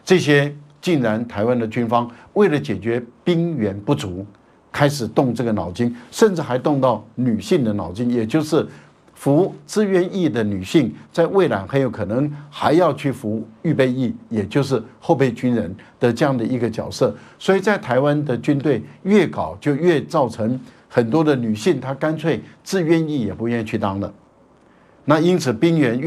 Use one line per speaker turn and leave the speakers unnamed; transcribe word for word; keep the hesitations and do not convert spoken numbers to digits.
这些竟然台湾的军方为了解决兵源不足，开始动这个脑筋，甚至还动到女性的脑筋，也就是服志愿役的女性，在未来很有可能还要去服预备役，也就是后备军人的这样的一个角色。所以在台湾的军队越搞，就越造成很多的女性，她干脆志愿役也不愿意去当了。那因此兵源越